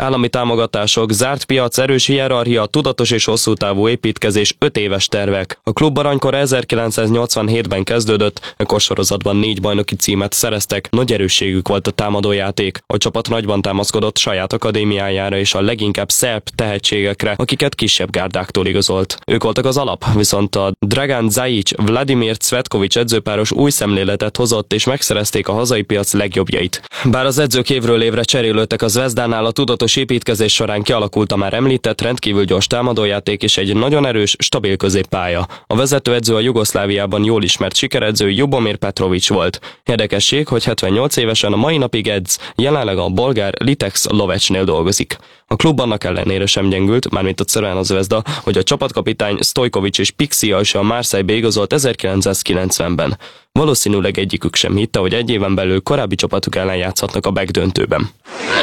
Állami támogatások, zárt piac, erős hierarchia, tudatos és hosszú távú építkezés, 5 éves tervek. A klub aranykora 1987-ben kezdődött, ekkor sorozatban 4 bajnoki címet szereztek, nagy erősségük volt a támadójáték. A csapat nagyban támaszkodott saját akadémiájára és a leginkább szerb tehetségekre, akiket kisebb gárdáktól igazolt. Ők voltak az alap, viszont a Dragan Zajic, Vladimir Cvetkovic edzőpáros új szemléletet hozott és megszerezték a hazai piac legjobbjait. Bár az edzők évről évre cserélődtek, a Zvezdánál a tudatos építkezés során kialakult a már említett rendkívül gyors támadójáték és egy nagyon erős, stabil középpálya. A vezetőedző a Jugoszláviában jól ismert sikeredző Ljubomir Petrovic volt. Érdekesség, hogy 78 évesen a mai napig edz, jelenleg a bolgár Litex Lovecsnél dolgozik. A klub annak ellenére sem gyengült, mármint a Crvena Zvezda, hogy a csapatkapitány Stojkovic és Pixia is a Marseille-be igazolt 1990-ben. Valószínűleg egyikük sem hitte, hogy egy éven belül korábbi csapatuk ellen játszhatnak a megdöntőben.